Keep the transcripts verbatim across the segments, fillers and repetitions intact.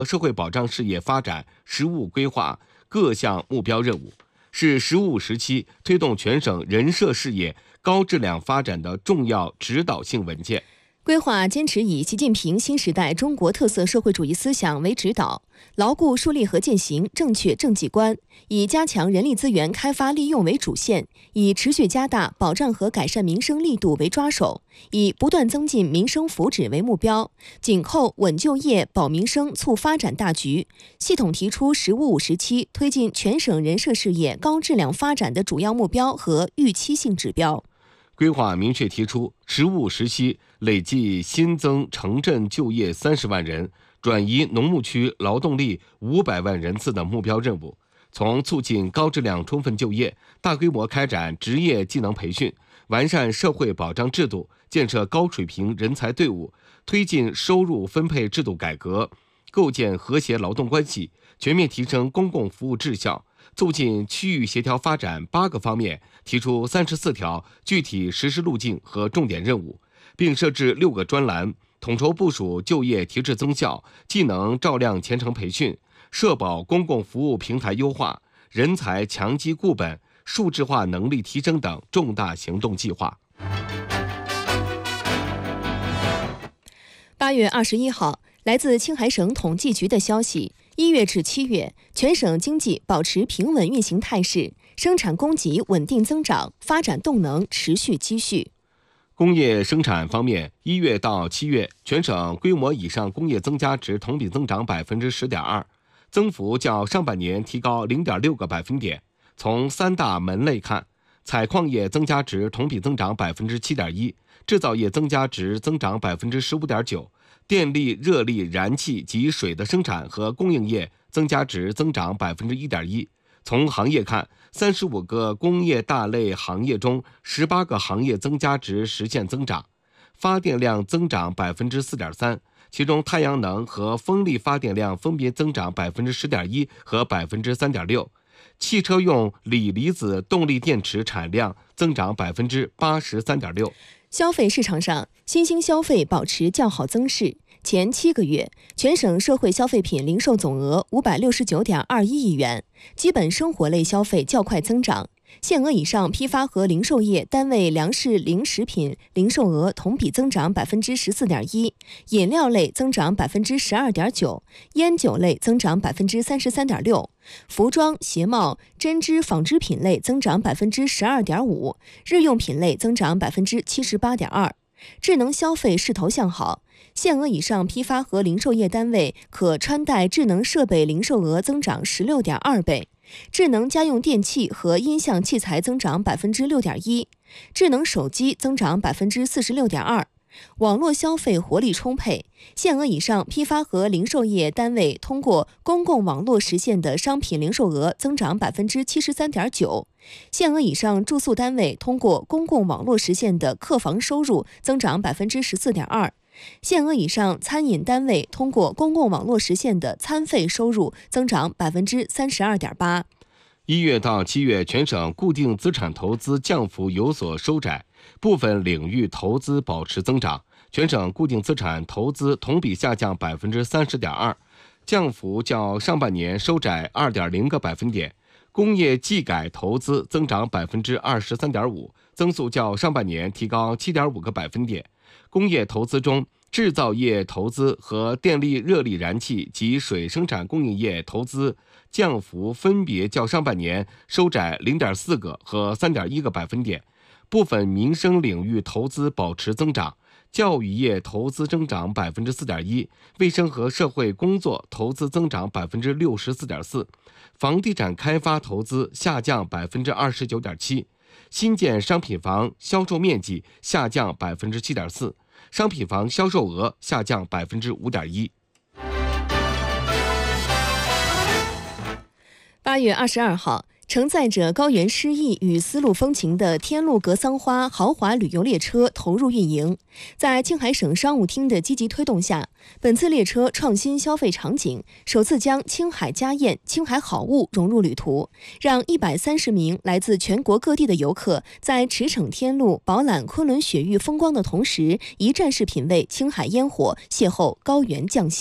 社会保障事业发展实务规划各项目标任务，是“十五五”时期推动全省人社事业高质量发展的重要指导性文件。 规划坚持以习近平新时代中国特色社会主义思想为指导，牢固树立和践行正确政绩观，以加强人力资源开发利用为主线，以持续加大保障和改善民生力度为抓手，以不断增进民生福祉为目标，紧扣稳就业、保民生、促发展大局，系统提出“十五五”时期推进全省人社事业高质量发展的主要目标和预期性指标。 规划明确提出“十五五”时期累计新增城镇就业三十万人，转移农牧区劳动力五百万人次的目标任务，从促进高质量充分就业、大规模开展职业技能培训、完善社会保障制度、建设高水平人才队伍、推进收入分配制度改革、构建和谐劳动关系、全面提升公共服务质效、促进区域协调发展八个方面提出三十四条具体实施路径和重点任务，并设置六个专栏，统筹部署就业提质增效、技能照亮前程培训、社保公共服务平台优化、人才强基固本、数字化能力提升等重大行动计划。 八月二十一号，来自青海省统计局的消息，一月至七月，全省经济保持平稳运行态势，生产供给稳定增长，发展动能持续积蓄。 工业生产方面，一月到七月，全省规模以上工业增加值同比增长百分之十点二，增幅较上半年提高零点六个百分点。从三大门类看，采矿业增加值同比增长百分之七点一，制造业增加值增长百分之十五点九，电力、热力、燃气及水的生产和供应业增加值增长百分之一点一。从行业看，三十五个工业大类行业中，十八个行业增加值实现增长，发电量增长百分之四点三，其中太阳能和风力发电量分别增长百分之十点一和百分之三点六，汽车用锂离子动力电池产量增长百分之八十三点六。 消费市场上，新兴消费保持较好增势。前七个月，全省社会消费品零售总额五百六十九点二一亿元，基本生活类消费较快增长。限额以上批发和零售业单位粮食零食品零售额同比增长百分之十四点一，饮料类增长百分之十二点九，烟酒类增长百分之三十三点六，服装、鞋帽、针织、纺织品类增长百分之十二点五，日用品类增长百分之七十八点二。智能消费势头向好，限额以上批发和零售业单位可穿戴智能设备零售额增长十六点二倍，智能家用电器和音像器材增长百分之六点一，智能手机增长百分之四十六点二。网络消费活力充沛，限额以上批发和零售业单位通过公共网络实现的商品零售额增长百分之七十三点九，限额以上住宿单位通过公共网络实现的客房收入增长百分之十四点二，限额以上餐饮单位通过公共网络实现的餐费收入增长百分之三十二点八。 一月到七月，全省固定资产投资降幅有所收窄，部分领域投资保持增长。全省固定资产投资同比下降百分之三十点二，降幅较上半年收窄二点零个百分点。工业技改投资增长百分之二十三点五，增速较上半年提高七点五个百分点。工业投资中，制造业投资和电力、热力、燃气及水生产供应业投资降幅分别较上半年收窄零点四个和三点一个百分点。部分民生领域投资保持增长，教育业投资增长百分之四点一，卫生和社会工作投资增长百分之六十四点四，房地产开发投资下降百分之二十九点七，新建商品房销售面积下降百分之七点四，商品房销售额下降百分之五点一。 八月二十二号，承载着高原诗意与丝路风情的天路格桑花豪华旅游列车投入运营。在青海省商务厅的积极推动下，本次列车创新消费场景，首次将青海家宴、青海好物融入旅途，让一百三十名来自全国各地的游客在驰骋天路、饱览昆仑雪域风光的同时，一站式品味青海烟火，邂逅高原匠心。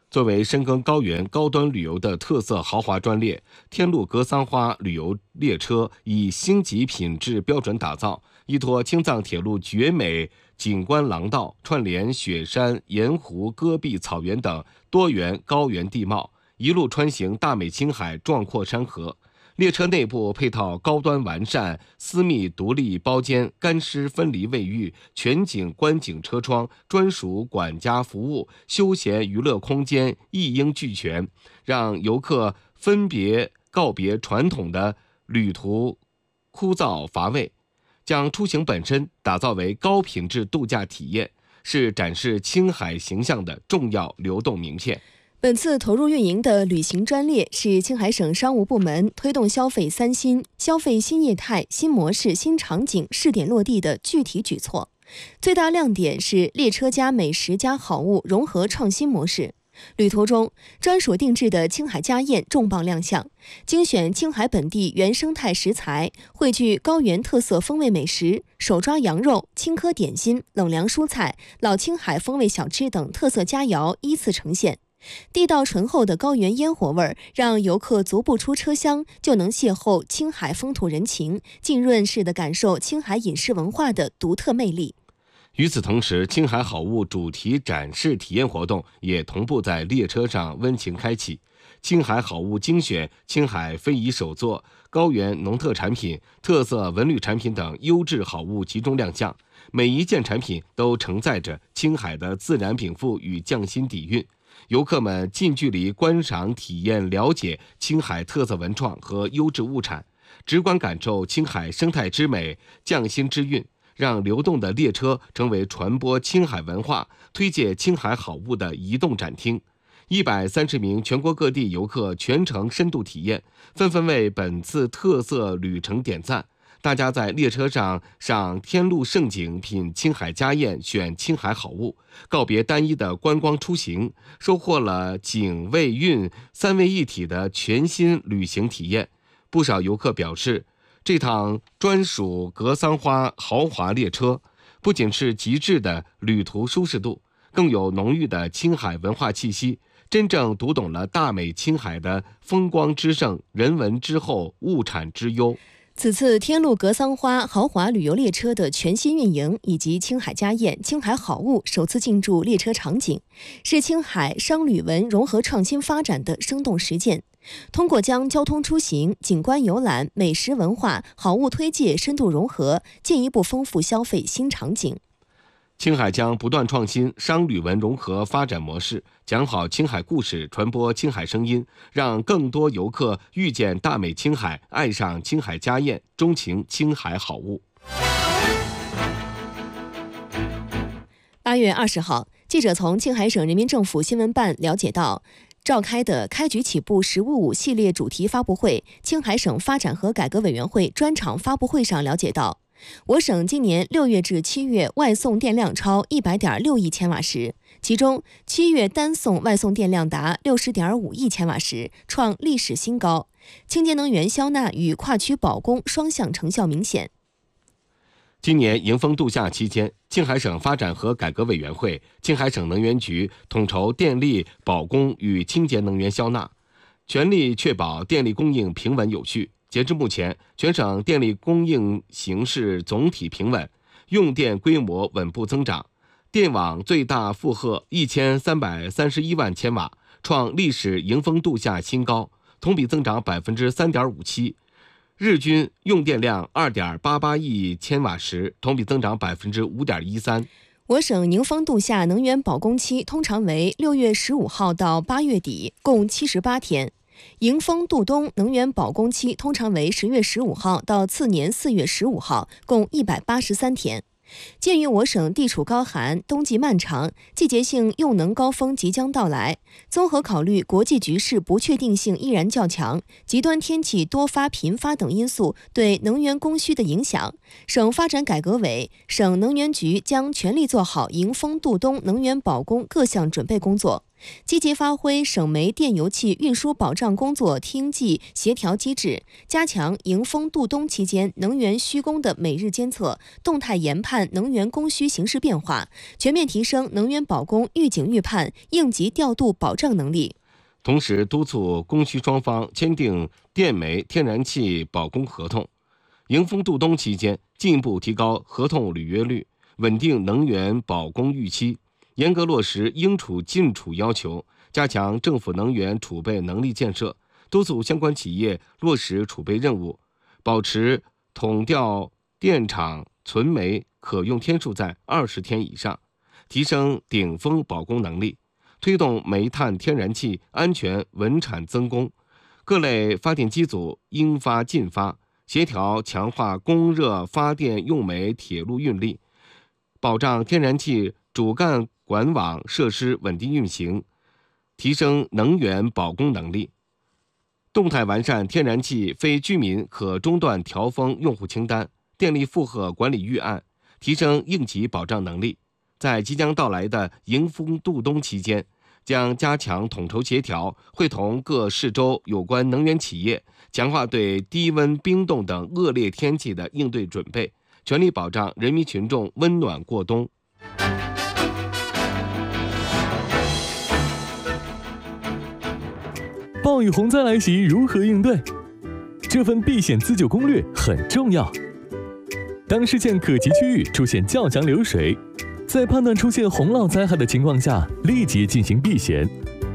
作为深耕高原高端旅游的特色豪华专列，天路格桑花旅游列车以星级品质标准打造，依托青藏铁路绝美景观廊道，串联雪山、盐湖、戈壁草原等多元高原地貌，一路穿行大美青海壮阔山河。列车内部配套高端完善私密独立包间、干湿分离卫浴、全景观景车窗、专属管家服务、休闲娱乐空间一应俱全，让游客分别告别传统的旅途枯燥乏味，将出行本身打造为高品质度假体验，是展示青海形象的重要流动名片。 本次投入运营的旅行专列是青海省商务部门推动消费三新、消费新业态、新模式、新场景试点落地的具体举措。最大亮点是列车加美食加好物融合创新模式。旅途中，专属定制的青海家宴重磅亮相，精选青海本地原生态食材，汇聚高原特色风味美食、手抓羊肉、青稞点心、冷凉蔬菜、老青海风味小吃等特色佳肴依次呈现。地道醇厚的高原烟火味儿，让游客足不出车厢就能邂逅青海风土人情，浸润式的感受青海饮食文化的独特魅力。 与此同时，青海好物主题展示体验活动也同步在列车上温情开启。青海好物精选、青海非遗手作、高原农特产品、特色文旅产品等优质好物集中亮相，每一件产品都承载着青海的自然禀赋与匠心底蕴。游客们近距离观赏、体验、了解青海特色文创和优质物产，直观感受青海生态之美、匠心之韵，让流动的列车成为传播青海文化、推介青海好物的移动展厅。一百三十名全国各地游客全程深度体验，纷纷为本次特色旅程点赞。大家在列车上赏天路胜景，品青海家宴，选青海好物，告别单一的观光出行，收获了景味韵三位一体的全新旅行体验。不少游客表示，这趟专属格桑花豪华列车不仅是极致的旅途舒适度，更有浓郁的青海文化气息，真正读懂了大美青海的风光之盛、人文之厚、物产之优。 此次天路格桑花豪华旅游列车的全新运营，以及青海家宴、青海好物首次进驻列车场景，是青海商旅文融合创新发展的生动实践。通过将交通出行、景观游览、美食文化、好物推介深度融合，进一步丰富消费新场景。 青海将不断创新商旅文融合发展模式，讲好青海故事，传播青海声音，让更多游客遇见大美青海，爱上青海家宴，钟情青海好物。 八月二十号，记者从青海省人民政府新闻办了解到，召开的开局起步“十五五”系列主题发布会，青海省发展和改革委员会专场发布会上了解到，我省今年六月至七月外送电量超一百点六亿千瓦时，其中七月单送外送电量达六十点五亿千瓦时，创历史新高。清洁能源消纳与跨区保供双向成效明显。 今年迎风度夏期间，青海省发展和改革委员会、青海省能源局统筹电力保供与清洁能源消纳，全力确保电力供应平稳有序。截至目前，全省电力供应形势总体平稳，用电规模稳步增长，电网最大负荷一千三百三十一万千瓦，创历史迎风度夏新高，同比增长百分之三点五七。日均用电量二点八八亿千瓦时，同比增长百分之五点一三。 我省迎风度夏能源保供期通常为六月十五号到八月底，共七十八天。迎风度冬能源保供期通常为十月十五号到次年四月十五号，共一百八十三天。鉴于我省地处高寒，冬季漫长，季节性用能高峰即将到来，综合考虑国际局势不确定性依然较强，极端天气多发频发等因素对能源供需的影响，省发展改革委、省能源局将全力做好迎风度冬能源保供各项准备工作， 积极发挥省煤电油气运输保障工作厅际协调机制，加强迎峰度冬期间能源需供的每日监测，动态研判能源供需形势变化，全面提升能源保供预警预判、应急调度保障能力。 同时，督促供需双方签订电煤、天然气保供合同。迎峰度冬期间，进一步提高合同履约率，稳定能源保供预期，严格落实应储尽储要求，加强政府能源储备能力建设，督促相关企业落实储备任务，保持统调电厂存煤可用天数在二十天以上，提升顶峰保供能力，推动煤炭、天然气安全稳产增供。各类发电机组应发尽发，协调强化供热发电用煤铁路运力，保障天然气主干管网设施稳定运行，提升能源保供能力，动态完善天然气非居民可中断调峰用户清单、电力负荷管理预案，提升应急保障能力。在即将到来的迎峰度冬期间，将加强统筹协调，会同各市州有关能源企业，强化对低温、冰冻等恶劣天气的应对准备，全力保障人民群众温暖过冬。 暴雨洪灾来袭，如何应对？这份避险自救攻略很重要。当视线可及区域出现较强流水，在判断出现洪涝灾害的情况下，立即进行避险。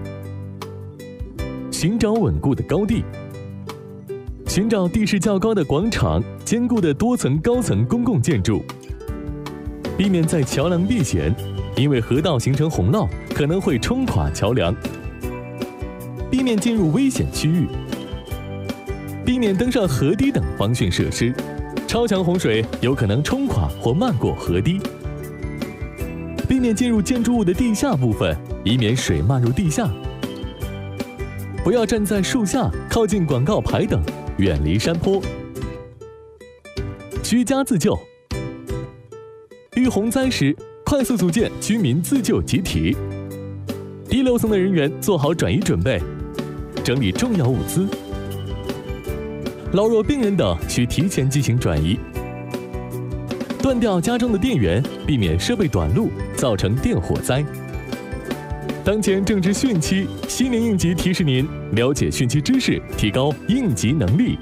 寻找稳固的高地，寻找地势较高的广场、坚固的多层高层公共建筑，避免在桥梁避险，因为河道形成洪涝可能会冲垮桥梁。避免进入危险区域，避免登上河堤等防汛设施，超强洪水有可能冲垮或漫过河堤。避免进入建筑物的地下部分，以免水漫入地下。不要站在树下、靠近广告牌等，远离山坡。居家自救，遇洪灾时，快速组建居民自救集体。低楼层的人员做好转移准备，整理重要物资。老弱病人等需提前进行转移。断掉家中的电源，避免设备短路，造成电火灾。当前正值汛期，新年应急提示您了解汛期知识，提高应急能力。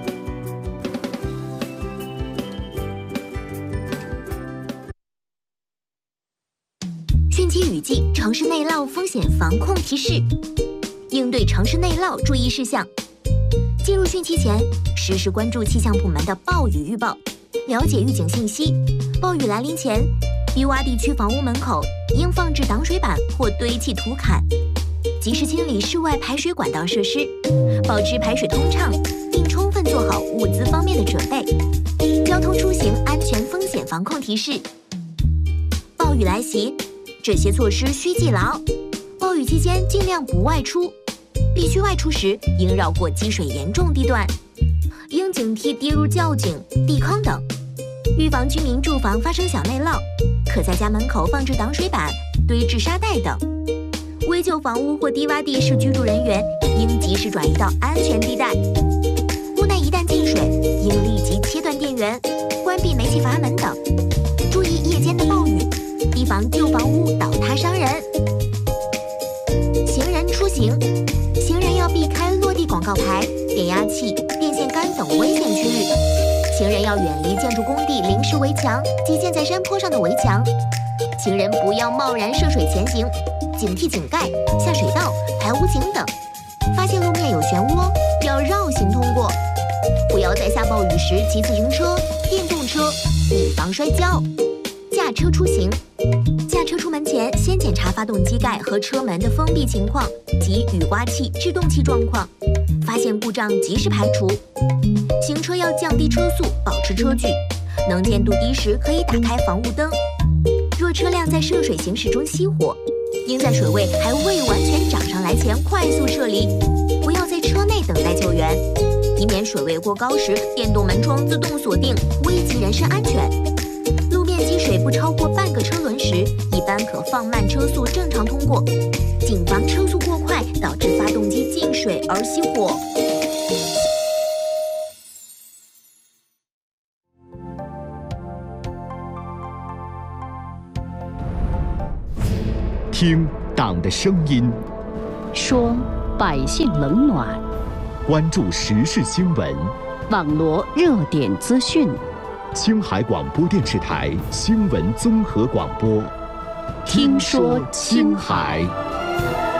汛期雨季，城市内涝风险防控提示：应对城市内涝注意事项。进入汛期前，实时关注气象部门的暴雨预报，了解预警信息。暴雨来临前，低洼地区房屋门口应放置挡水板或堆砌土坎，及时清理室外排水管道设施，保持排水通畅，并充分做好物资方面的准备。交通出行安全风险防控提示：暴雨来袭，这些措施需记牢。暴雨期间尽量不外出，必须外出时应绕过积水严重地段，应警惕跌入窖井、地坑等。预防居民住房发生小内涝，可在家门口放置挡水板、堆置沙袋等。危旧房屋或低洼地市居住人员应及时转移到安全地带。屋内一旦进水，应立即切断电源、关闭煤气阀门等。注意夜间的暴雨，提防旧房屋倒塌伤人。行人出行，行人要避开落地广告牌、变压器、电线杆等危险区域。行人要远离建筑工地临时围墙及建在山坡上的围墙。行人不要贸然涉水前行，警惕井盖、下水道、排污井等。发现路面有漩涡，要绕行通过。不要在下暴雨时骑自行车、电动车，以防摔跤。驾车出行，驾车出门前先检查发动机盖和车门的封闭情况及雨刮器、制动器状况，发现故障及时排除。行车要降低车速，保持车距，能见度低时可以打开防雾灯。若车辆在涉水行驶中熄火，应在水位还未完全涨上来前快速撤离，不要在车内等待救援，以免水位过高时电动门窗自动锁定，危及人身安全。路面积水不超过半个车轮时，一般可放慢车速正常通过。 谨防车速过快导致发动机进水而熄火。 听党的声音， 说百姓冷暖， 关注时事新闻， 网罗热点资讯。 青海广播电视台新闻综合广播， 听说青海。